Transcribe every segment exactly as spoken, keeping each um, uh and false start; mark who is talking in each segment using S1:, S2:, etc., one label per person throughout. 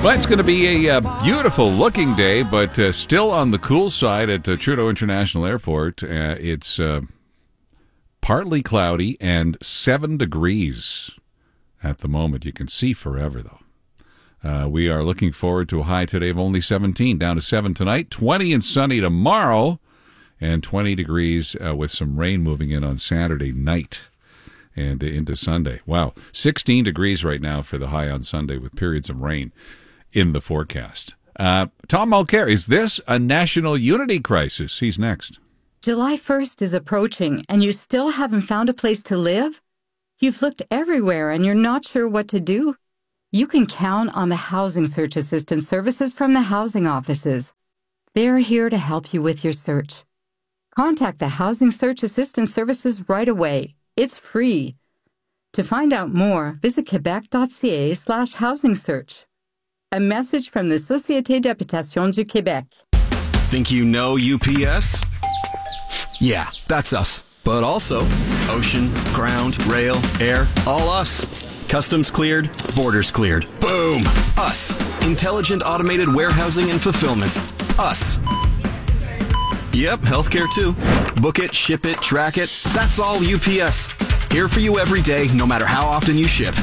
S1: Well, it's going to be a uh, beautiful looking day, but uh, still on the cool side at uh, Trudeau International Airport. Uh, it's uh, partly cloudy and seven degrees at the moment. You can see forever, though. Uh, we are looking forward to a high today of only seventeen, down to seven tonight, twenty and sunny tomorrow, and twenty degrees uh, with some rain moving in on Saturday night and into Sunday. Wow, sixteen degrees right now for the high on Sunday with periods of rain in the forecast. Uh, Tom Mulcair, is this a national unity crisis? He's next.
S2: July first is approaching, and you still haven't found a place to live? You've looked everywhere, and you're not sure what to do? You can count on the Housing Search Assistance services from the housing offices. They're here to help you with your search. Contact the Housing Search Assistance services right away. It's free. To find out more, visit quebec.ca slash housing search. A message from the Société d'Habitation du Québec.
S3: Think you know U P S? Yeah, that's us. But also ocean, ground, rail, air, all us. Customs cleared, borders cleared. Boom! Us. Intelligent automated warehousing and fulfillment. Us. Yep, healthcare too. Book it, ship it, track it. That's all U P S. Here for you every day, no matter how often you ship.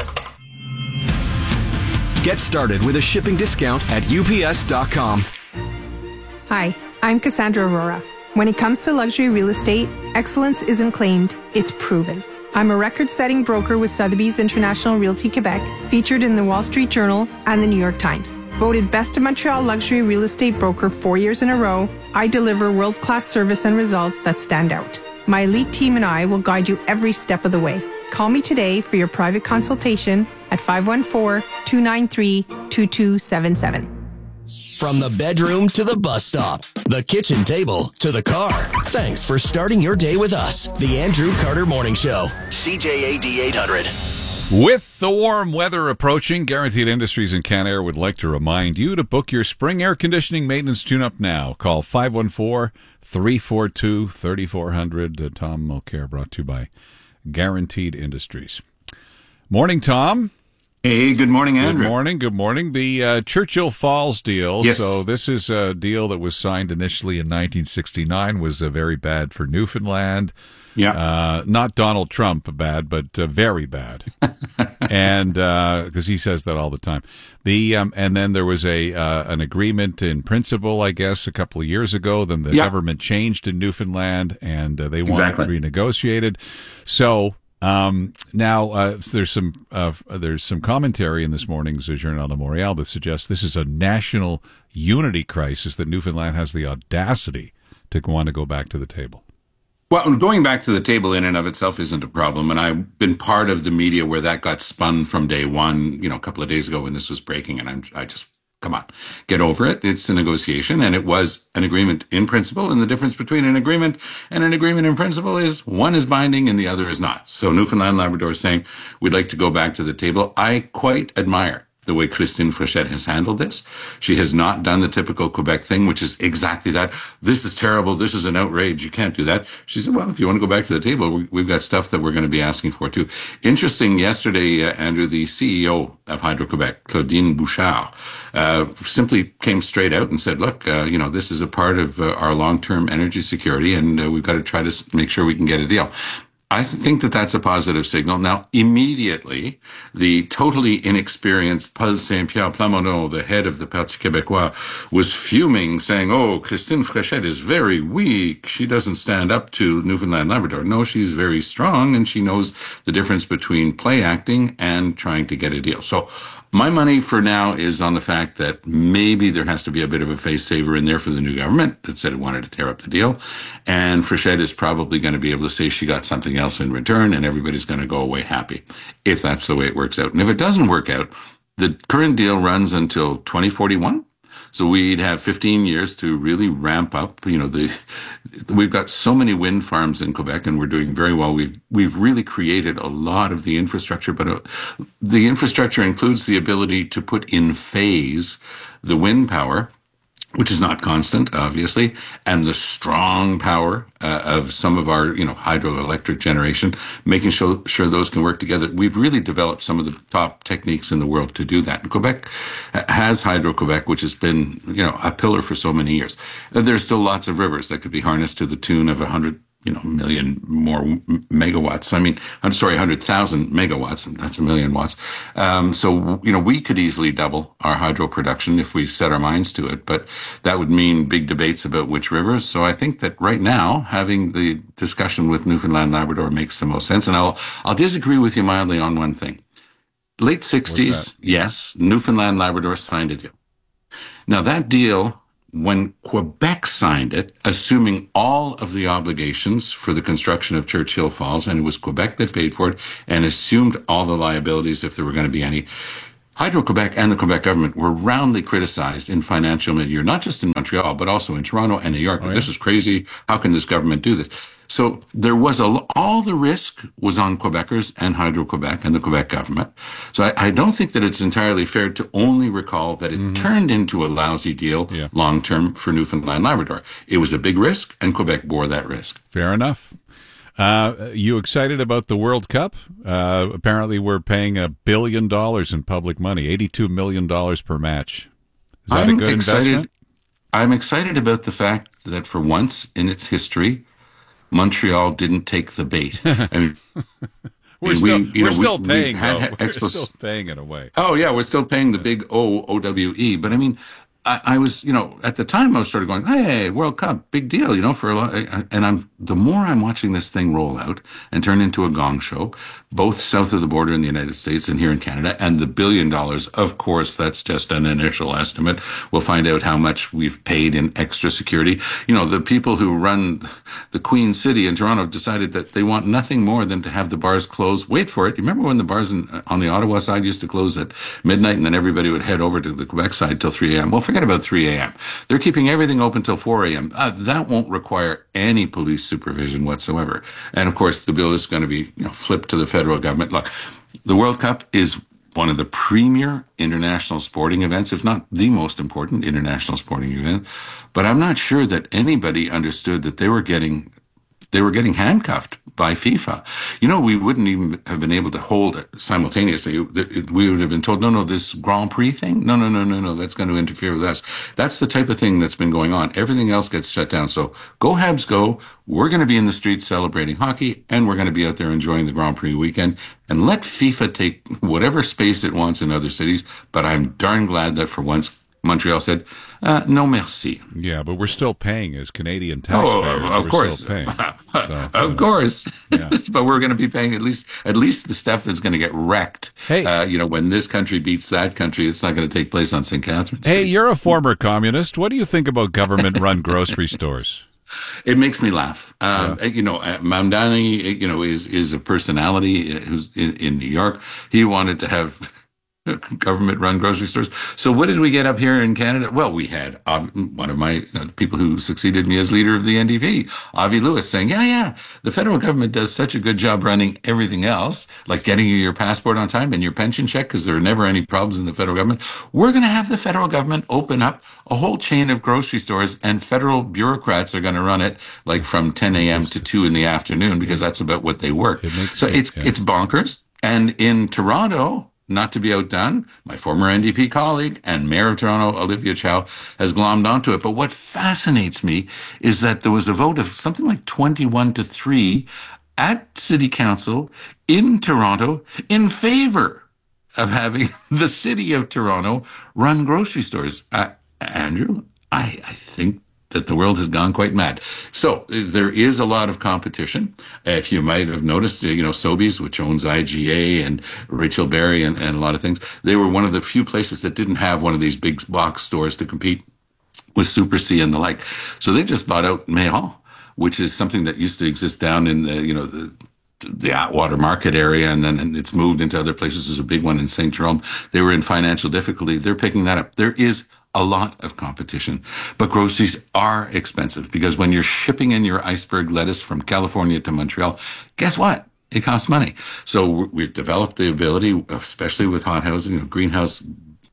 S3: Get started with a shipping discount at U P S dot com.
S4: Hi, I'm Cassandra Aurora. When it comes to luxury real estate, excellence isn't claimed, it's proven. I'm a record-setting broker with Sotheby's International Realty Quebec, featured in the Wall Street Journal and the New York Times. Voted Best of Montreal Luxury Real Estate Broker four years in a row, I deliver world-class service and results that stand out. My elite team and I will guide you every step of the way. Call me today for your private consultation at five one four, two nine three, two two seven seven.
S5: From the bedroom to the bus stop, the kitchen table to the car. Thanks for starting your day with us. The Andrew Carter Morning Show. C J A D eight hundred.
S1: With the warm weather approaching, Guaranteed Industries and Canair would like to remind you to book your spring air conditioning maintenance tune-up now. Call five one four, three four two, three four zero zero. Uh, Tom Mulcair, brought to you by Guaranteed Industries. Morning, Tom.
S6: Hey, good morning, Andrew.
S1: Good morning, good morning. The uh, Churchill Falls deal,
S6: yes.
S1: So this is a deal that was signed initially in nineteen sixty-nine, was uh, very bad for Newfoundland.
S6: Yeah.
S1: Uh, not Donald Trump bad, but uh, very bad. And because uh, he says that all the time. The um, And then there was a uh, an agreement in principle, I guess, a couple of years ago. Then the
S6: yeah.
S1: government changed in Newfoundland, and uh, they wanted
S6: exactly.
S1: to be renegotiated. So... Um, now, uh, there's some uh, there's some commentary in this morning's Journal de Montréal that suggests this is a national unity crisis, that Newfoundland has the audacity to want to go back to the table.
S6: Well, going back to the table in and of itself isn't a problem, and I've been part of the media where that got spun from day one, you know, a couple of days ago when this was breaking, and I'm, I just... Come on, get over it. It's a negotiation, and it was an agreement in principle. And the difference between an agreement and an agreement in principle is one is binding and the other is not. So Newfoundland Labrador is saying, we'd like to go back to the table. I quite admire the way Christine Fréchette has handled this. She has not done the typical Quebec thing, which is exactly that. This is terrible. This is an outrage. You can't do that. She said, well, if you want to go back to the table, we've got stuff that we're going to be asking for too. Interesting, yesterday, uh, Andrew, the C E O of Hydro-Quebec, Claudine Bouchard, uh, simply came straight out and said, look, uh, you know, this is a part of uh, our long-term energy security, and uh, we've got to try to make sure we can get a deal. I think that that's a positive signal. Now, immediately, the totally inexperienced Paul Saint-Pierre Plamondon, the head of the Parti Québécois, was fuming, saying, oh, Christine Fréchette is very weak. She doesn't stand up to Newfoundland Labrador. No, she's very strong, and she knows the difference between play acting and trying to get a deal. So my money for now is on the fact that maybe there has to be a bit of a face saver in there for the new government that said it wanted to tear up the deal. And Fréchette is probably going to be able to say she got something else in return, and everybody's going to go away happy, if that's the way it works out. And if it doesn't work out, the current deal runs until twenty forty-one. So we'd have fifteen years to really ramp up. You know, the we've got so many wind farms in Quebec, and we're doing very well. We've we've really created a lot of the infrastructure, but uh, the infrastructure includes the ability to put in phase the wind power which is not constant, obviously, and the strong power uh, of some of our, you know, hydroelectric generation, making sure, sure those can work together. We've really developed some of the top techniques in the world to do that. And Quebec has Hydro-Quebec, which has been, you know, a pillar for so many years. There's still lots of rivers that could be harnessed to the tune of a hundred you know, million more megawatts. I mean, I'm sorry, one hundred thousand megawatts. That's a million watts. Um, so, you know, we could easily double our hydro production if we set our minds to it, but that would mean big debates about which rivers. So I think that right now, having the discussion with Newfoundland Labrador makes the most sense. And I'll, I'll disagree with you mildly on one thing. Late sixties, yes, Newfoundland Labrador signed a deal. Now that deal, when Quebec signed it, assuming all of the obligations for the construction of Churchill Falls, and it was Quebec that paid for it, and assumed all the liabilities if there were going to be any, Hydro-Quebec and the Quebec government were roundly criticized in financial milieu, not just in Montreal, but also in Toronto and New York. Oh, yeah? This is crazy. How can this government do this? So there was a, all the risk was on Quebecers and Hydro-Quebec and the Quebec government. So I, I don't think that it's entirely fair to only recall that it mm-hmm. turned into a lousy deal yeah. long-term for Newfoundland Labrador. It was a big risk, and Quebec bore that risk.
S1: Fair enough. Uh, you excited about the World Cup? Uh, apparently we're paying a billion dollars in public money, eighty-two million dollars per match. Is that I'm a good
S6: excited,
S1: investment?
S6: I'm excited about the fact that for once in its history, Montreal didn't take the bait. I mean,
S1: we're still, we, you we're know, still we, paying, we had, had we're expos- still paying it away.
S6: Oh, yeah, we're still paying the big O, O W E. But I mean, I, I was, you know, at the time I was sort of going, hey, World Cup, big deal, you know, for a lot. And I'm, the more I'm watching this thing roll out and turn into a gong show, both south of the border in the United States and here in Canada, and the billion dollars, of course, that's just an initial estimate. We'll find out how much we've paid in extra security. You know, the people who run the Queen City in Toronto decided that they want nothing more than to have the bars closed. Wait for it. You remember when the bars in, on the Ottawa side used to close at midnight and then everybody would head over to the Quebec side till three a.m.? Well, forget about three a.m. They're keeping everything open till four a.m. Uh, that won't require any police supervision whatsoever. And of course, the bill is going to be, you know, flipped to the federal government. Look, the World Cup is one of the premier international sporting events, if not the most important international sporting event. But I'm not sure that anybody understood that they were getting they were getting handcuffed by FIFA. You know, we wouldn't even have been able to hold it simultaneously. We would have been told, no, no, this Grand Prix thing, no, no, no, no, no, that's going to interfere with us. That's the type of thing that's been going on. Everything else gets shut down. So go Habs go. We're going to be in the streets celebrating hockey, and we're going to be out there enjoying the Grand Prix weekend. And let FIFA take whatever space it wants in other cities. But I'm darn glad that for once Montreal said, uh, no merci.
S1: Yeah, but we're still paying as Canadian taxpayers.
S6: Oh, of
S1: we're
S6: course.
S1: Still paying. So,
S6: of course. Yeah. But we're going to be paying at least at least the stuff that's going to get wrecked.
S1: Hey.
S6: Uh, you know, when this country beats that country, it's not going to take place on Saint Catharines Street.
S1: Hey, you're a former communist. What do you think about government-run grocery stores?
S6: It makes me laugh. Um, yeah. You know, Mamdani, you know, is is a personality who's in, in New York. He wanted to have government-run grocery stores. So what did we get up here in Canada? Well, we had uh, one of my uh, people who succeeded me as leader of the N D P, Avi Lewis, saying, yeah, yeah, the federal government does such a good job running everything else, like getting you your passport on time and your pension check, because there are never any problems in the federal government. We're going to have the federal government open up a whole chain of grocery stores, and federal bureaucrats are going to run it like from ten a.m. to two in the afternoon, because that's about what they work.
S1: It
S6: so
S1: sense,
S6: it's
S1: yeah.
S6: it's bonkers. And in Toronto, not to be outdone, my former N D P colleague and Mayor of Toronto, Olivia Chow, has glommed onto it. But what fascinates me is that there was a vote of something like twenty-one to three at City Council in Toronto in favor of having the City of Toronto run grocery stores. Uh, Andrew, I, I think that the world has gone quite mad. So there is a lot of competition. If you might have noticed, you know, Sobeys, which owns I G A, and Rachel Berry, and, and a lot of things, they were one of the few places that didn't have one of these big box stores to compete with Super C and the like. So they just bought out Méran, which is something that used to exist down in the, you know, the the Atwater Market area, and then it's moved into other places. There's a big one in Saint Jerome. They were in financial difficulty. They're picking that up. There is a lot of competition, but groceries are expensive, because when you're shipping in your iceberg lettuce from California to Montreal, guess what? It costs money. So we've developed the ability, especially with hot housing, you know, greenhouse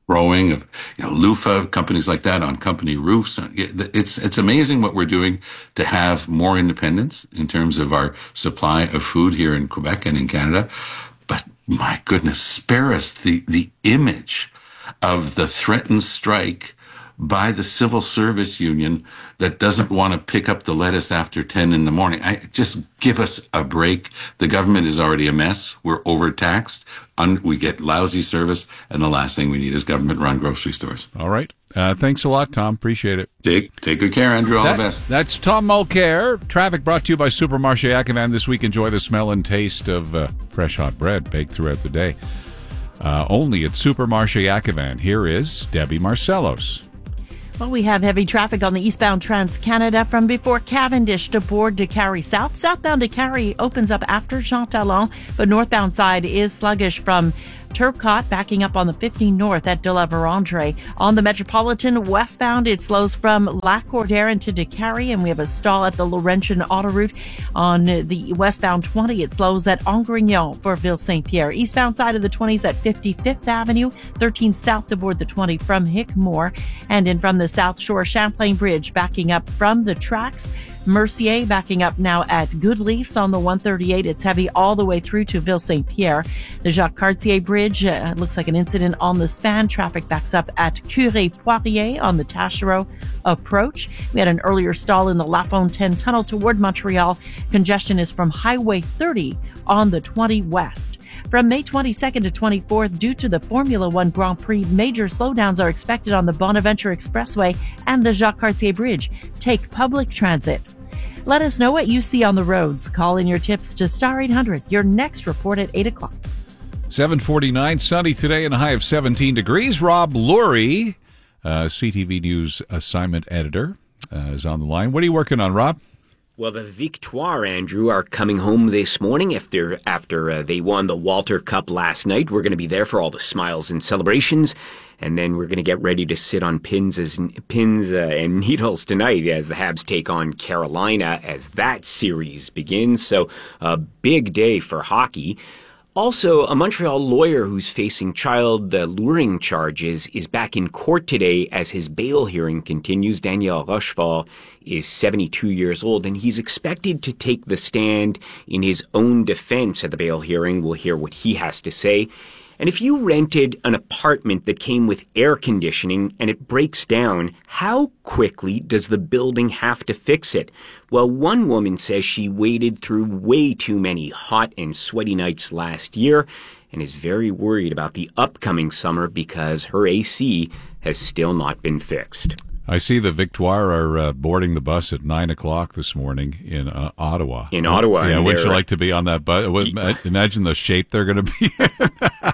S6: growing of, you know, loofah, companies like that on company roofs. It's, it's amazing what we're doing to have more independence in terms of our supply of food here in Quebec and in Canada. But my goodness, spare us the, the image of the threatened strike by the civil service union that doesn't want to pick up the lettuce after ten in the morning. I just give us a break. The government is already a mess. We're overtaxed. Un- we get lousy service. And the last thing we need is government-run grocery stores.
S1: All right. Uh, thanks a lot, Tom. Appreciate it.
S6: Take, take good care, Andrew. All
S1: that,
S6: the best.
S1: That's Tom Mulcair. Traffic brought to you by Supermarché Acavan. This week, enjoy the smell and taste of uh, fresh hot bread baked throughout the day. Uh, only at Supermarché Acavan. Here is Debbie Marcellos.
S7: Well, we have heavy traffic on the eastbound Trans-Canada from before Cavendish to Bourg de Carry South. Southbound de Carry opens up after Jean Talon, but northbound side is sluggish from Turcotte, backing up on the fifteen north at De La Vérendrye. On the Metropolitan westbound, it slows from Lac Cordaire to Décarie, and we have a stall at the Laurentian autoroute. On the westbound twenty, it slows at Angrignon for Ville-Saint-Pierre. Eastbound side of the twenties at fifty-fifth Avenue, thirteen south to board the twenty from Hickmore, and in from the South Shore, Champlain Bridge backing up from the tracks. Mercier backing up now at Goodleafs on the one thirty-eight. It's heavy all the way through to Ville-Saint-Pierre. The Jacques Cartier Bridge uh, looks like an incident on the span. Traffic backs up at Curé-Poirier on the Taschereau approach. We had an earlier stall in the La Fontaine Tunnel toward Montreal. Congestion is from Highway thirty on the twenty west. From May twenty-second to twenty-fourth, due to the Formula One Grand Prix, major slowdowns are expected on the Bonaventure Expressway and the Jacques Cartier Bridge. Take public transit. Let us know what you see on the roads. Call in your tips to Star eight hundred. Your next report at eight o'clock.
S1: seven forty-nine, sunny today and a high of seventeen degrees. Rob Lurie, uh, C T V News assignment editor, uh, is on the line. What are you working on, Rob?
S8: Well, the Victoire, Andrew, are coming home this morning after after uh, they won the Walter Cup last night. We're going to be there for all the smiles and celebrations, and then we're going to get ready to sit on pins as pins uh, and needles tonight as the Habs take on Carolina as that series begins. So a big day for hockey. Also, a Montreal lawyer who's facing child uh, luring charges is back in court today as his bail hearing continues. Daniel Rochefort is seventy-two years old, and he's expected to take the stand in his own defense at the bail hearing. We'll hear what he has to say. And if you rented an apartment that came with air conditioning and it breaks down, how quickly does the building have to fix it? Well, one woman says she waded through way too many hot and sweaty nights last year and is very worried about the upcoming summer because her A C has still not been fixed.
S1: I see the Victoire are uh, boarding the bus at nine o'clock this morning in uh, Ottawa.
S8: In Ottawa.
S1: Yeah, would you like to be on that bus? Imagine the shape they're going to be in.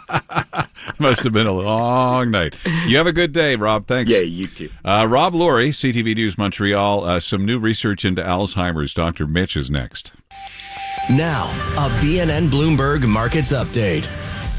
S1: Must have been a long night. You have a good day, Rob. Thanks.
S8: Yeah, you too.
S1: Uh, Rob Lurie, C T V News Montreal. Uh, some new research into Alzheimer's. Doctor Mitch is next.
S5: Now, a B N N Bloomberg Markets Update.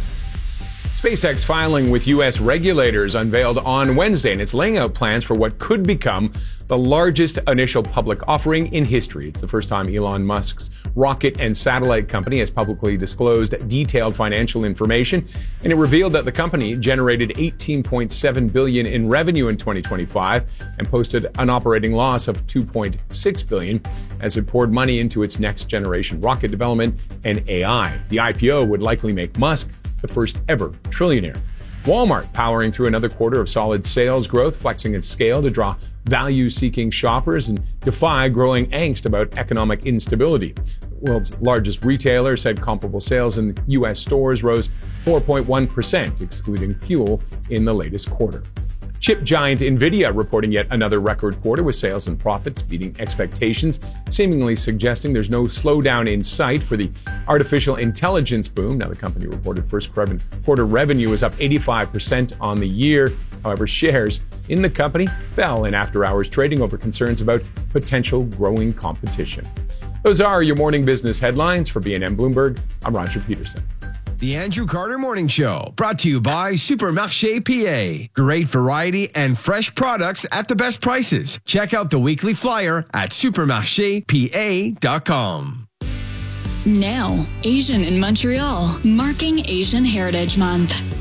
S9: SpaceX filing with U S regulators unveiled on Wednesday, and it's laying out plans for what could become the largest initial public offering in history. It's the first time Elon Musk's rocket and satellite company has publicly disclosed detailed financial information, and it revealed that the company generated eighteen point seven billion dollars in revenue in twenty twenty-five and posted an operating loss of two point six billion dollars as it poured money into its next generation rocket development and A I. The I P O would likely make Musk the first ever trillionaire. Walmart powering through another quarter of solid sales growth, flexing its scale to draw value-seeking shoppers and defy growing angst about economic instability. The world's largest retailer said comparable sales in U S stores rose four point one percent, excluding fuel, in the latest quarter. Chip giant NVIDIA reporting yet another record quarter with sales and profits beating expectations, seemingly suggesting there's no slowdown in sight for the artificial intelligence boom. Now, the company reported first quarter revenue was up eighty-five percent on the year. However, shares in the company fell in after-hours trading over concerns about potential growing competition. Those are your morning business headlines. For B N N Bloomberg, I'm Roger Peterson.
S10: The Andrew Carter Morning Show, brought to you by Supermarché P A. Great variety and fresh products at the best prices. Check out the weekly flyer at supermarché p a dot com.
S11: Now, Asian in Montreal, marking Asian Heritage Month.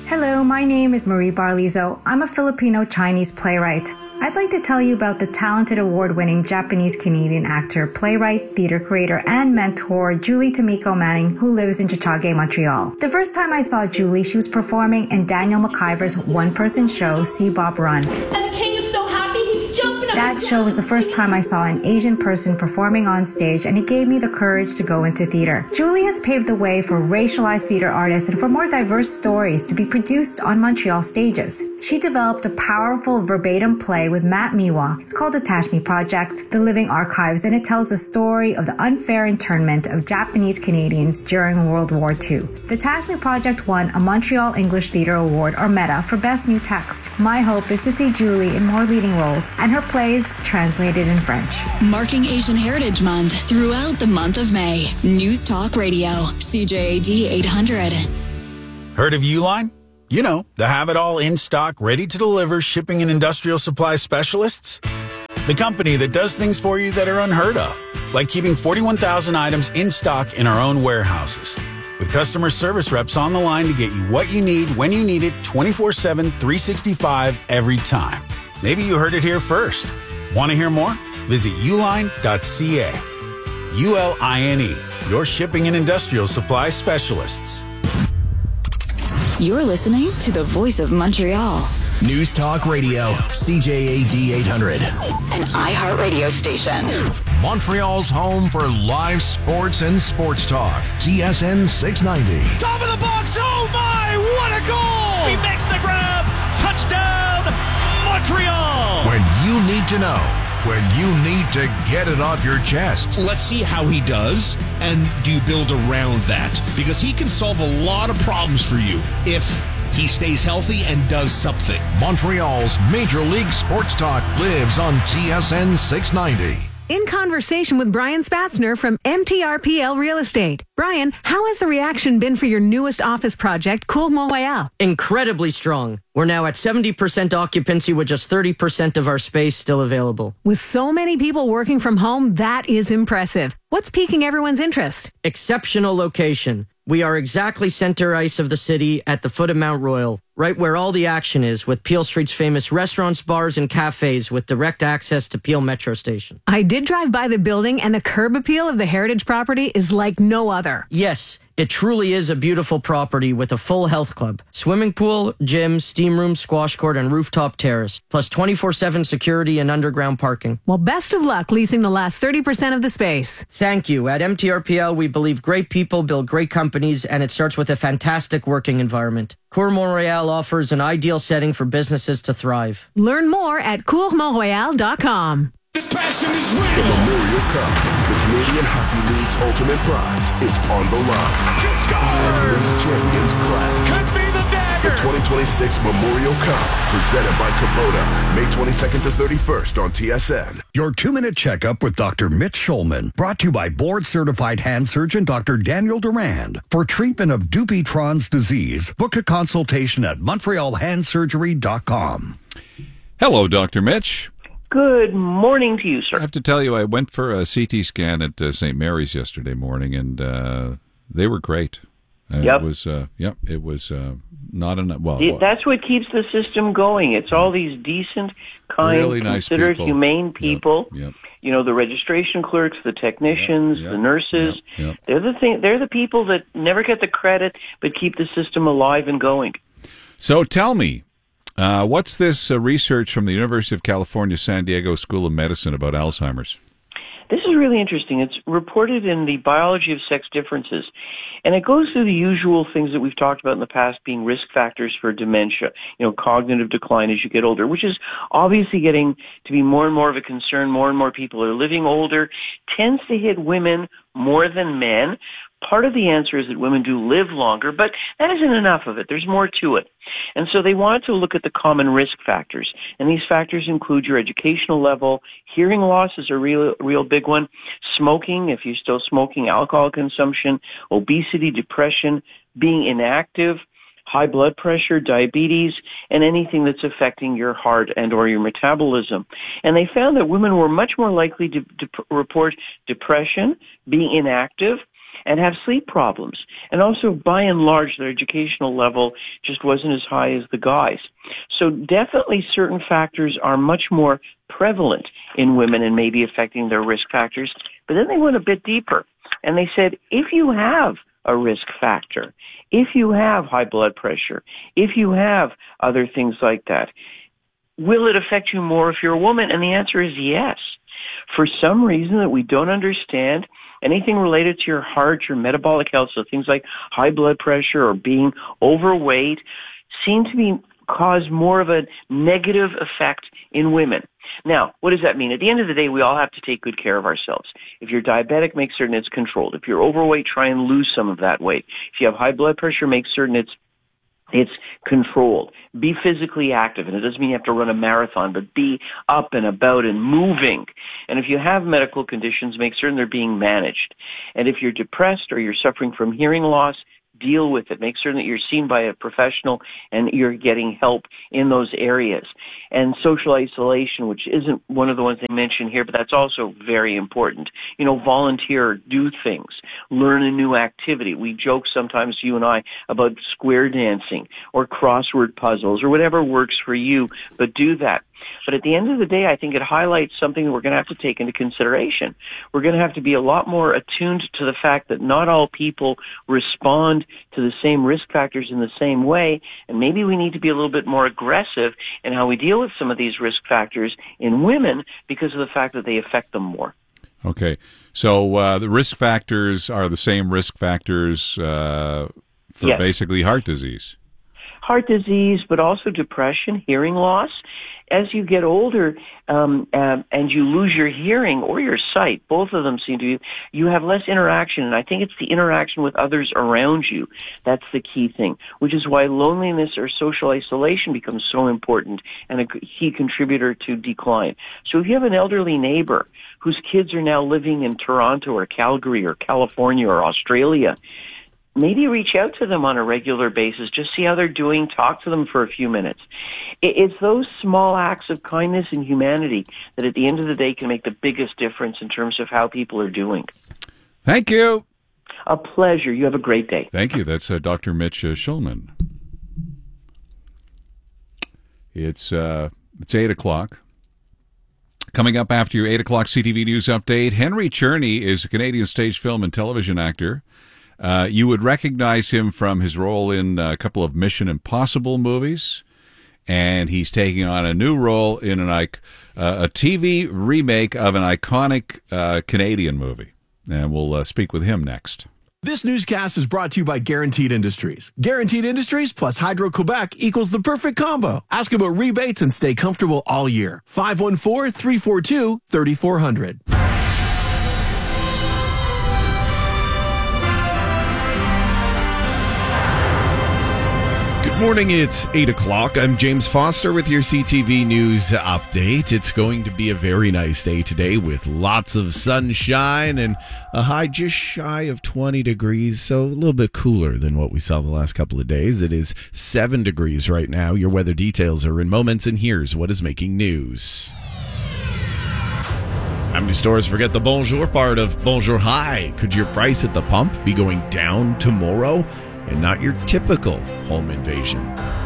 S11: Hello, my name is Marie Barlizo. I'm a Filipino-Chinese playwright. I'd like to tell you about the talented award-winning Japanese-Canadian actor, playwright, theater creator, and mentor, Julie Tomiko Manning, who lives in Chichage, Montreal. The first time I saw Julie, she was performing in Daniel McIver's one-person show, See Bob Run.
S12: And the king is so happy, he's jumping up.
S11: That show was the first time I saw an Asian person performing on stage, and it gave me the courage to go into theater. Julie has paved the way for racialized theater artists and for more diverse stories to be produced on Montreal stages. She developed a powerful verbatim play with Matt Miwa. It's called the Tashmi Project, The Living Archives, and it tells the story of the unfair internment of Japanese Canadians during World War Two. The Tashmi Project won a Montreal English Theatre Award, or META, for Best New Text. My hope is to see Julie in more leading roles and her plays translated in French.
S13: Marking Asian Heritage Month throughout the month of May. News Talk Radio, C J A D eight hundred.
S14: Heard of Uline? You know, the have-it-all in-stock, ready-to-deliver shipping and industrial supply specialists. The company that does things for you that are unheard of, like keeping forty-one thousand items in stock in our own warehouses. With customer service reps on the line to get you what you need when you need it twenty-four seven, three sixty-five every time. Maybe you heard it here first. Want to hear more? Visit uline dot c a. U L I N E, your shipping and industrial supply specialists.
S13: You're listening to the Voice of Montreal.
S5: News Talk Radio, C J A D eight hundred.
S13: An iHeartRadio station.
S15: Montreal's home for live sports and sports talk. T S N six ninety.
S16: Top of the box. Oh my, what a goal! He makes the grab. Touchdown, Montreal.
S15: When you need to know. When you need to get it off your chest.
S16: Let's see how he does, and do you build around that? Because he can solve a lot of problems for you if he stays healthy and does something.
S15: Montreal's Major League Sports Talk lives on T S N six ninety.
S17: In conversation with Brian Spatzner from M T R P L Real Estate. Brian, how has the reaction been for your newest office project, Cour Mont-Royal?
S18: Incredibly strong. We're now at seventy percent occupancy with just thirty percent of our space still available.
S17: With so many people working from home, that is impressive. What's piquing everyone's interest?
S18: Exceptional location. We are exactly center ice of the city at the foot of Mount Royal, right where all the action is, with Peel Street's famous restaurants, bars, and cafes with direct access to Peel Metro Station.
S17: I did drive by the building, and the curb appeal of the heritage property is like no other.
S18: Yes, it truly is a beautiful property with a full health club, swimming pool, gym, steam room, squash court, and rooftop terrace, plus twenty-four seven security and underground parking.
S17: Well, best of luck leasing the last thirty percent of the space.
S18: Thank you. At M T R P L, we believe great people build great companies, and it starts with a fantastic working environment. Cour Mont-Royal offers an ideal setting for businesses to thrive.
S17: Learn more at cour mont royal dot com.
S16: This passion is real.
S19: The Memorial Cup, the Canadian Hockey League's ultimate prize, is on the line. As league champions clash.
S16: Could be the dagger.
S19: The twenty twenty-six Memorial Cup, presented by Kubota, May twenty-second to thirty-first on T S N.
S15: Your two-minute checkup with Doctor Mitch Schulman, brought to you by board-certified hand surgeon Doctor Daniel Durand. For treatment of Dupuytren's disease, book a consultation at montreal hand surgery dot com.
S1: Hello, Doctor Mitch.
S20: Good morning to you, sir.
S1: I have to tell you, I went for a C T scan at uh, Saint Mary's yesterday morning, and uh, they were great. Uh,
S20: yep.
S1: It was, uh, yep, it was uh, not enough. Well,
S20: it, that's what keeps the system going. It's all these decent, kind,
S1: really nice
S20: considered,
S1: people.
S20: humane people.
S1: Yep, yep.
S20: You know, the registration clerks, the technicians,
S1: Yep, yep,
S20: the nurses.
S1: Yep, yep.
S20: They're the thing. They're the people that never get the credit, but keep the system alive and going.
S1: So tell me. Uh, what's this uh, research from the University of California, San Diego School of Medicine about Alzheimer's?
S20: This is really interesting. It's reported in the Biology of Sex Differences, and it goes through the usual things that we've talked about in the past being risk factors for dementia, you know, cognitive decline as you get older, which is obviously getting to be more and more of a concern. More and more people are living older, tends to hit women more than men. Part of the answer is that women do live longer, but that isn't enough of it. There's more to it. And so they wanted to look at the common risk factors. And these factors include your educational level, hearing loss is a real, real big one, smoking, if you're still smoking, alcohol consumption, obesity, depression, being inactive, high blood pressure, diabetes, and anything that's affecting your heart and or your metabolism. And they found that women were much more likely to, to report depression, being inactive, and have sleep problems. And also, by and large, their educational level just wasn't as high as the guys. So definitely certain factors are much more prevalent in women and maybe affecting their risk factors. But then they went a bit deeper, and they said, if you have a risk factor, if you have high blood pressure, if you have other things like that, will it affect you more if you're a woman? And the answer is yes. For some reason that we don't understand, anything related to your heart, your metabolic health, so things like high blood pressure or being overweight, seem to be cause more of a negative effect in women. Now, what does that mean? At the end of the day, we all have to take good care of ourselves. If you're diabetic, make certain it's controlled. If you're overweight, try and lose some of that weight. If you have high blood pressure, make certain it's It's controlled. Be physically active, and it doesn't mean you have to run a marathon, but be up and about and moving. And if you have medical conditions, make certain they're being managed. And if you're depressed or you're suffering from hearing loss, deal with it. Make certain that you're seen by a professional and you're getting help in those areas. And social isolation, which isn't one of the ones they mentioned here, but that's also very important. You know, volunteer, do things, learn a new activity. We joke sometimes, you and I, about square dancing or crossword puzzles or whatever works for you, but do that. But at the end of the day, I think it highlights something that we're going to have to take into consideration. We're going to have to be a lot more attuned to the fact that not all people respond to the same risk factors in the same way, and maybe we need to be a little bit more aggressive in how we deal with some of these risk factors in women because of the fact that they affect them more.
S1: Okay. So uh, the risk factors are the same risk factors uh, for
S20: Yes.
S1: basically heart disease.
S20: Heart disease, but also depression, hearing loss. As you get older um, uh, and you lose your hearing or your sight, both of them seem to be, you have less interaction. And I think it's the interaction with others around you. That's the key thing, which is why loneliness or social isolation becomes so important and a key contributor to decline. So if you have an elderly neighbor whose kids are now living in Toronto or Calgary or California or Australia, maybe reach out to them on a regular basis, just see how they're doing, talk to them for a few minutes. It's those small acts of kindness and humanity that at the end of the day can make the biggest difference in terms of how people are doing.
S1: Thank you.
S20: A pleasure. You have a great day.
S1: Thank you. That's uh, Doctor Mitch uh, Schulman. It's, uh, it's eight o'clock. Coming up after your eight o'clock C T V News update, Henry Czerny is a Canadian stage film and television actor. Uh, you would recognize him from his role in a couple of Mission Impossible movies, and he's taking on a new role in an uh, a T V remake of an iconic uh, Canadian movie. And we'll uh, speak with him next.
S21: This newscast is brought to you by Guaranteed Industries. Guaranteed Industries plus Hydro-Quebec equals the perfect combo. Ask about rebates and stay comfortable all year. five one four, three four two, three four zero zero.
S16: Good morning, it's eight o'clock. I'm James Foster with your C T V News update. It's going to be a very nice day today with lots of sunshine and a high just shy of twenty degrees, so a little bit cooler than what we saw the last couple of days. It is seven degrees right now. Your weather details are in moments, and here's what is making news. How many stores forget the bonjour part of bonjour hi? Could your price at the pump be going down tomorrow? And not your typical home invasion.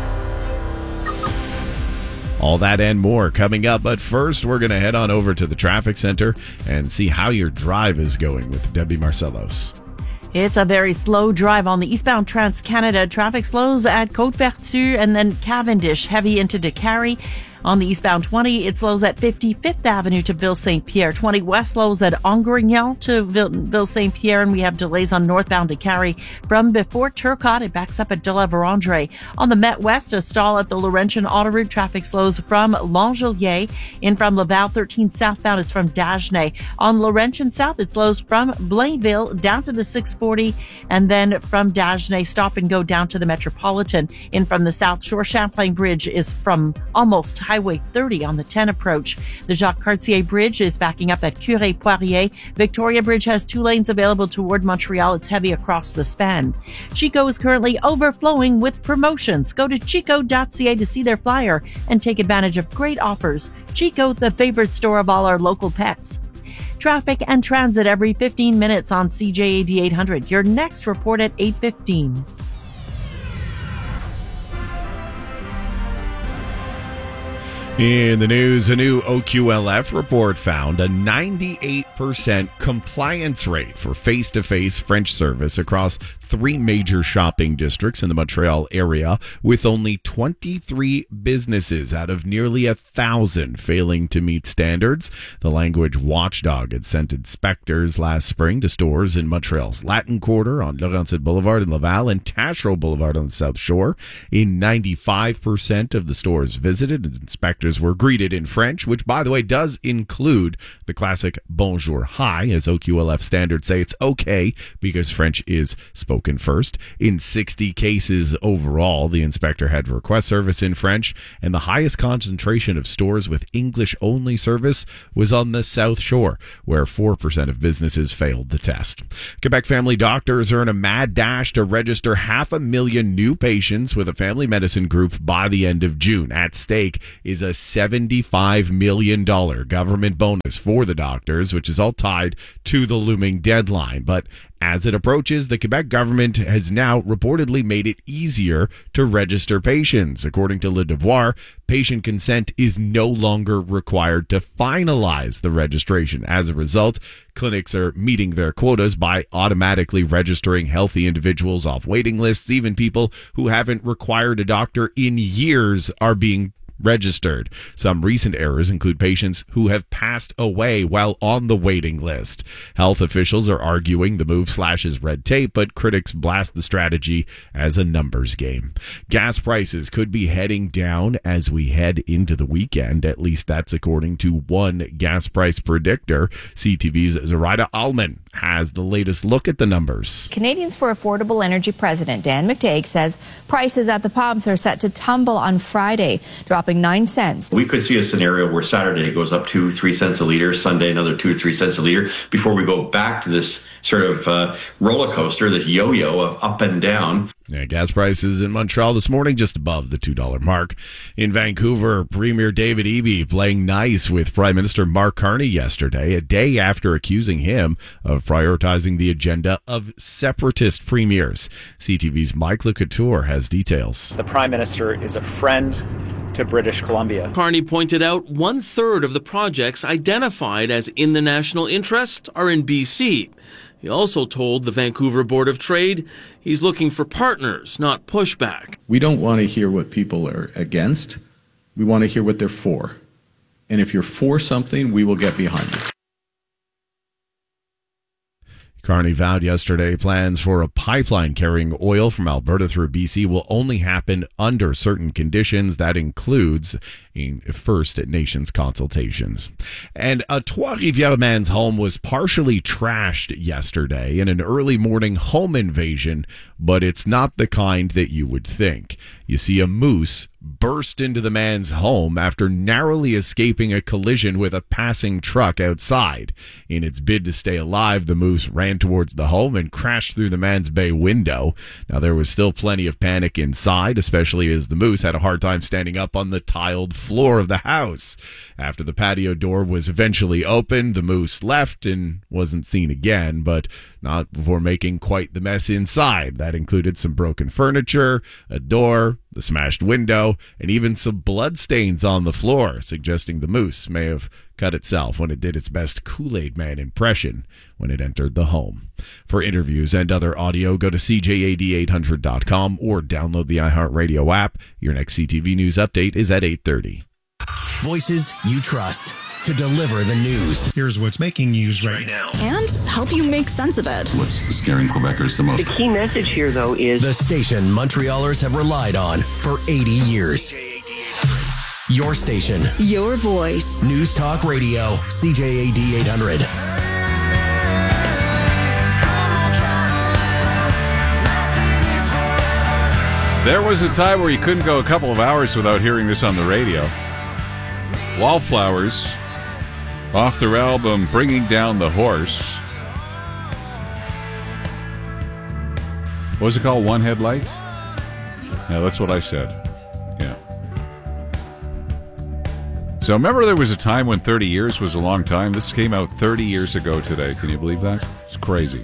S16: All that and more coming up, but first we're going to head on over to the traffic center and see how your drive is going with Debbie Marcellos.
S7: It's a very slow drive on the eastbound Trans-Canada. Traffic slows at Côte-Vertu and then Cavendish, heavy into Décarie. On the eastbound twenty, it slows at fifty-fifth Avenue to Ville-Saint-Pierre. twenty West slows at Angrignon to Ville-Saint-Pierre, and we have delays on northbound Décarie. From before Turcotte, it backs up at de la Vérandre. On the Met West, a stall at the Laurentian Autoroute. Traffic slows from L'Angelier. In from Laval, thirteen southbound is from Dagenais. On Laurentian South, it slows from Blainville down to the six forty, and then from Dagenais, stop and go down to the Metropolitan. In from the South Shore, Champlain Bridge is from almost Highway thirty on the ten approach. The Jacques Cartier Bridge is backing up at Curé-Poirier. Victoria Bridge has two lanes available toward Montreal. It's heavy across the span. Chico is currently overflowing with promotions. Go to chico dot c a to see their flyer and take advantage of great offers. Chico, the favorite store of all our local pets. Traffic and transit every fifteen minutes on C J A D eight hundred. Your next report at eight fifteen.
S16: In the news, a new O Q L F report found a ninety-eight percent compliance rate for face-to-face French service across three major shopping districts in the Montreal area, with only twenty-three businesses out of nearly a thousand failing to meet standards. The language watchdog had sent inspectors last spring to stores in Montreal's Latin Quarter, on Laurentides Boulevard in Laval, and Taschereau Boulevard on the South Shore. In ninety-five percent of the stores visited, inspectors were greeted in French, which, by the way, does include the classic bonjour hi, as O Q L F standards say it's okay because French is spoken first. In sixty cases overall, the inspector had request service in French, and the highest concentration of stores with English-only service was on the South Shore, where four percent of businesses failed the test. Quebec family doctors are in a mad dash to register half a million new patients with a family medicine group by the end of June. At stake is a seventy-five million dollars government bonus for the doctors, which is all tied to the looming deadline. But as it approaches, the Quebec government has now reportedly made it easier to register patients. According to Le Devoir, patient consent is no longer required to finalize the registration. As a result, clinics are meeting their quotas by automatically registering healthy individuals off waiting lists. Even people who haven't required a doctor in years are being registered. Some recent errors include patients who have passed away while on the waiting list. Health officials are arguing the move slashes red tape, but critics blast the strategy as a numbers game. Gas prices could be heading down as we head into the weekend. At least that's according to one gas price predictor. C T V's Zoraida Allman has the latest look at the numbers.
S2: Canadians for Affordable Energy President Dan McTague says prices at the pumps are set to tumble on Friday, dropping nine cents.
S22: We could see a scenario where Saturday goes up two, three cents a liter, Sunday another two, three cents a liter, before we go back to this sort of uh, roller coaster, this yo-yo of up and down.
S16: Yeah, gas prices in Montreal this morning just above the two dollar mark. In Vancouver, Premier David Eby playing nice with Prime Minister Mark Carney yesterday, a day after accusing him of prioritizing the agenda of separatist premiers. C T V's Mike Le Couture has details.
S23: The Prime Minister is a friend to British Columbia.
S24: Carney pointed out one third of the projects identified as in the national interest are in B C. He also told the Vancouver Board of Trade he's looking for partners, not pushback.
S25: We don't want to hear what people are against. We want to hear what they're for. And if you're for something, we will get behind you.
S16: Carney vowed yesterday plans for a pipeline carrying oil from Alberta through B C will only happen under certain conditions. That includes in First Nations consultations. And a Trois-Rivières man's home was partially trashed yesterday in an early morning home invasion, but it's not the kind that you would think. You see, a moose burst into the man's home after narrowly escaping a collision with a passing truck outside. In its bid to stay alive, the moose ran towards the home and crashed through the man's bay window. Now, there was still plenty of panic inside, especially as the moose had a hard time standing up on the tiled floor of the house. After the patio door was eventually opened, the moose left and wasn't seen again, but not before making quite the mess inside. That included some broken furniture, a door, the smashed window, and even some bloodstains on the floor, suggesting the moose may have cut itself when it did its best Kool-Aid Man impression when it entered the home. For interviews and other audio, go to C J A D eight hundred dot com or download the iHeartRadio app. Your next C T V News update is at eight thirty.
S5: Voices you trust to deliver the news.
S26: Here's what's making news right now.
S13: And help you make sense of it.
S6: What's scaring Quebecers the most?
S20: The key message here, though, is
S5: the station Montrealers have relied on for eighty years. Your station.
S13: Your voice.
S5: News Talk Radio. C J A D eight hundred.
S1: There was a time where you couldn't go a couple of hours without hearing this on the radio. Wallflowers, off their album Bringing Down the Horse. What was it called? One Headlight? Yeah, that's what I said. Yeah. So remember there was a time when thirty years was a long time? This came out thirty years ago today. Can you believe that? It's crazy.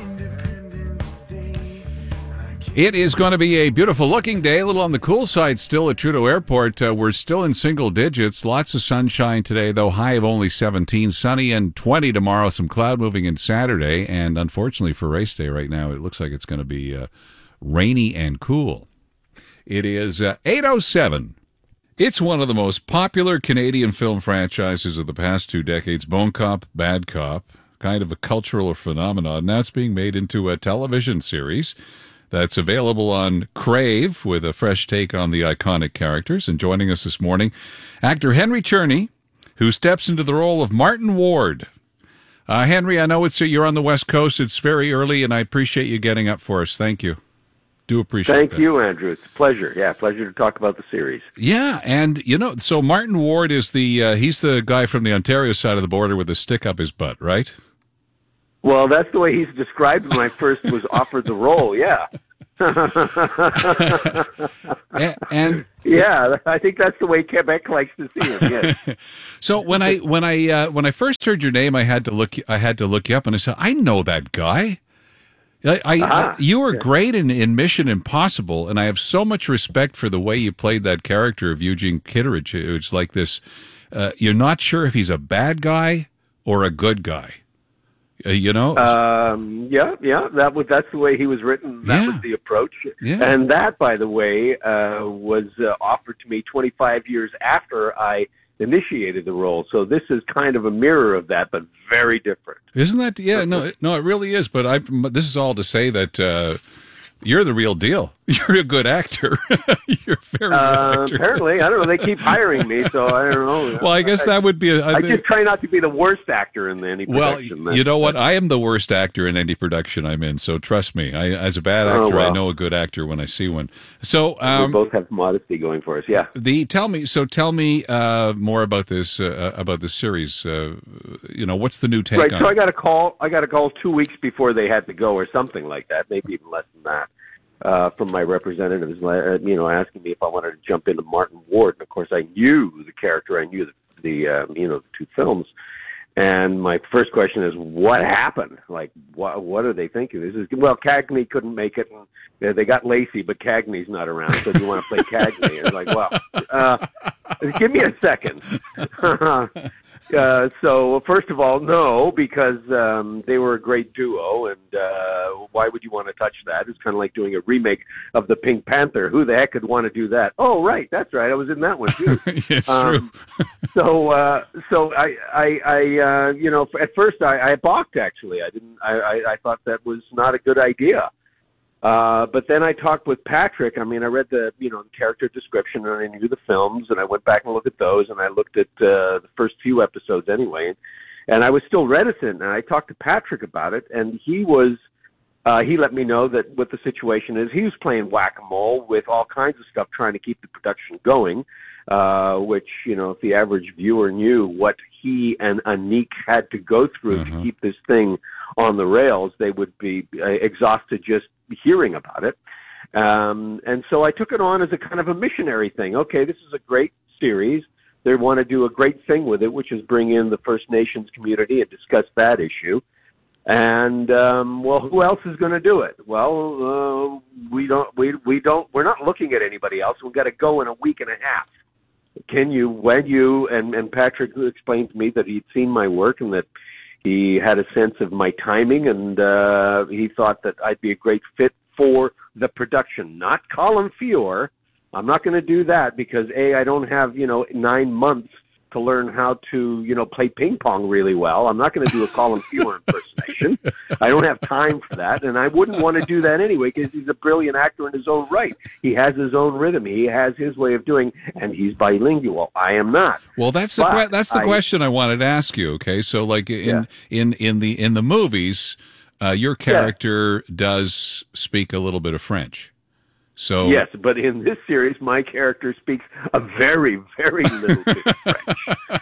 S1: It is going to be a beautiful-looking day, a little on the cool side still at Trudeau Airport. Uh, we're still in single digits. Lots of sunshine today, though. High of only seventeen. Sunny and twenty tomorrow. Some cloud moving in Saturday. And unfortunately for race day right now, it looks like it's going to be uh, rainy and cool. It is uh, eight oh seven. It's one of the most popular Canadian film franchises of the past two decades, Bone Cop, Bad Cop, kind of a cultural phenomenon. Now it's being made into a television series that's available on Crave with a fresh take on the iconic characters. And joining us this morning, actor Henry Czerny, who steps into the role of Martin Ward. Uh, Henry, I know it's you're on the West Coast. It's very early, and I appreciate you getting up for us. Thank you. Do appreciate
S3: Thank
S1: that.
S3: you, Andrew. It's a pleasure. Yeah, pleasure to talk about the series.
S1: Yeah, and, you know, so Martin Ward is the, uh, he's the guy from the Ontario side of the border with a stick up his butt, right?
S3: Well, that's the way he's described when I first was offered the role, yeah.
S1: and, and
S3: yeah, I think that's the way Quebec likes to see him. Yes.
S1: So when I when I uh, when I first heard your name, I had to look I had to look you up, and I said, I know that guy. I, I, uh-huh. I you were yeah. great in, in Mission Impossible, and I have so much respect for the way you played that character of Eugene Kitteridge. It's like this: uh, you're not sure if he's a bad guy or a good guy. Uh, you know,
S3: um, yeah, yeah. That was that's the way he was written. That
S1: yeah.
S3: was the approach,
S1: yeah.
S3: and that, by the way, uh, was uh, offered to me twenty-five years after I initiated the role. So this is kind of a mirror of that, but very different.
S1: Isn't that? Yeah, no, no, it really is. But I, this is all to say that uh, you're the real deal. You're a good actor. You're a very
S3: uh,
S1: good actor.
S3: Apparently, I don't know. They keep hiring me, so I don't know.
S1: Well, I guess that would be. A, I,
S3: I just try not to be the worst actor in any production.
S1: Well, you know what? I am the worst actor in any production I'm in. So trust me. I, as a bad actor,
S3: oh, well.
S1: I know a good actor when I see one. So um,
S3: we both have modesty going for us. Yeah.
S1: The tell me. So tell me uh, more about this uh, about this series. Uh, you know, what's the new take
S3: right,
S1: on
S3: so
S1: it?
S3: I got a call. I got a call two weeks before they had to go, or something like that. Maybe even less than that. Uh, from my representatives, uh, you know, asking me if I wanted to jump into Martin Ward. And of course, I knew the character. I knew the, the um, you know, the two films. And my first question is, what happened? Like, what what are they thinking? This is well, Cagney couldn't make it. And, uh, they got Lacey, but Cagney's not around. So do you want to play Cagney? And like, well, uh, give me a second. Uh, so first of all, no, because um, they were a great duo, and uh, why would you want to touch that? It's kind of like doing a remake of the Pink Panther. Who the heck could want to do that? Oh, right, that's right. I was in that one too.
S1: It's
S3: um,
S1: true.
S3: so, uh, so I, I, I uh, you know, at first I, I balked. Actually, I didn't. I, I, I thought that was not a good idea. Uh, but then I talked with Patrick. I mean, I read the, you know, the character description, and I knew the films, and I went back and looked at those, and I looked at uh, the first few episodes anyway, and, and I was still reticent. And I talked to Patrick about it, and he was, uh, he let me know that what the situation is. He was playing whack-a-mole with all kinds of stuff, trying to keep the production going, uh, which, you know, if the average viewer knew what he and Anik had to go through uh-huh. to keep this thing on the rails, they would be uh, exhausted just hearing about it. Um, and so I took it on as a kind of a missionary thing. Okay, this is a great series. They want to do a great thing with it, which is bring in the First Nations community and discuss that issue. And, um, well, who else is going to do it? Well, uh, we don't, we, we don't, we're not looking at anybody else. We've got to go in a week and a half. Can you, when you, and, and Patrick explained to me that he'd seen my work and that he had a sense of my timing, and uh, he thought that I'd be a great fit for the production, not Colin Feore. I'm not going to do that because, A, I don't have, you know, nine months to learn how to, you know, play ping pong really well. I'm not going to do a Colin Feore impersonation. I don't have time for that, and I wouldn't want to do that anyway because he's a brilliant actor in his own right. He has his own rhythm. He has his way of doing, and he's bilingual. I am not.
S1: Well, that's the
S3: but
S1: que- that's the
S3: I,
S1: question I wanted to ask you. Okay, so like in
S3: yeah.
S1: in in the in the movies, uh, your character yeah. does speak a little bit of French. So
S3: yes, but in this series, my character speaks a very, very little bit of French.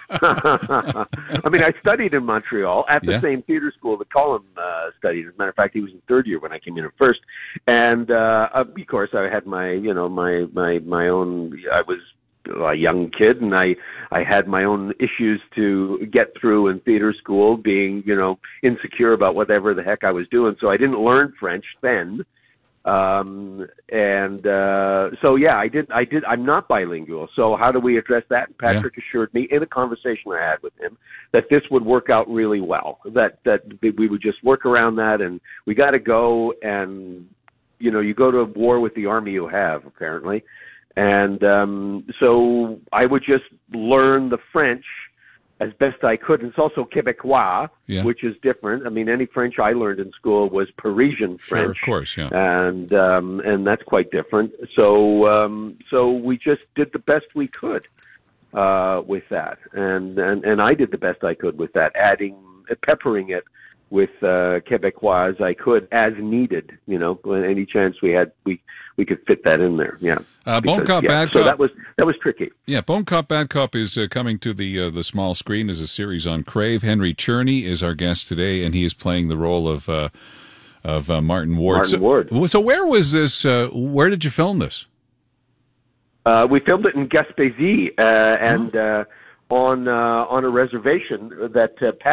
S3: I mean, I studied in Montreal at the
S1: yeah.
S3: same theater school that Colin uh, studied. As a matter of fact, he was in third year when I came in at first. And uh, of course, I had my, you know, my my my own. I was a young kid, and I I had my own issues to get through in theater school, being, you know, insecure about whatever the heck I was doing. So I didn't learn French then. Um, and uh, so, yeah, I did. I did. I'm not bilingual. So how do we address that? And Patrick yeah. assured me in a conversation I had with him that this would work out really well, that, that we would just work around that, and we got to go and, you know, you go to war with the army you have, apparently. And um, so I would just learn the French as best I could. And it's also Quebecois,
S1: yeah.
S3: which is different. I mean, any French I learned in school was Parisian French.
S1: Sure, of course, yeah.
S3: And um, and that's quite different. So um, so we just did the best we could uh, with that. And, and, and I did the best I could with that, adding, peppering it with uh, Quebecois as I could, as needed, you know, any chance we had, we we could fit that in there, yeah.
S1: Uh, Bon Cop,
S3: yeah.
S1: Bad
S3: So
S1: Cop.
S3: that was, that was tricky.
S1: Yeah, Bon Cop, Bad Cop is uh, coming to the uh, the small screen as a series on Crave. Henry Czerny is our guest today, and he is playing the role of uh, of uh, Martin Ward.
S3: Martin
S1: so,
S3: Ward.
S1: So where was this, uh, where did you film this?
S3: Uh, we filmed it in Gaspésie, uh, and uh, on, uh, on a reservation that uh, Pat